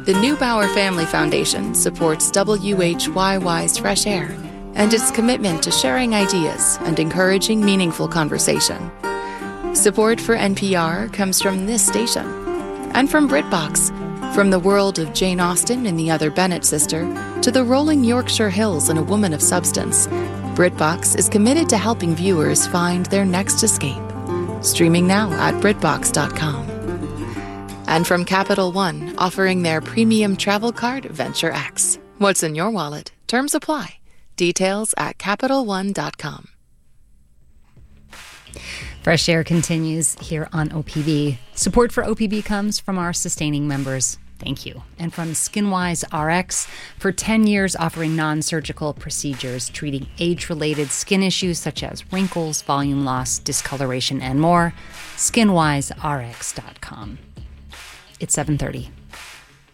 The Neubauer Family Foundation supports WHYY's Fresh Air and its commitment to sharing ideas and encouraging meaningful conversation. Support for NPR comes from this station and from BritBox. From the world of Jane Austen and the Other Bennet Sister to the rolling Yorkshire Hills and A Woman of Substance, BritBox is committed to helping viewers find their next escape. Streaming now at BritBox.com. And from Capital One, offering their premium travel card, Venture X. What's in your wallet? Terms apply. Details at CapitalOne.com. Fresh Air continues here on OPB. Support for OPB comes from our sustaining members. Thank you. And from SkinWise RX, for 10 years offering non-surgical procedures treating age-related skin issues such as wrinkles, volume loss, discoloration, and more. SkinWiseRx.com. It's 7:30.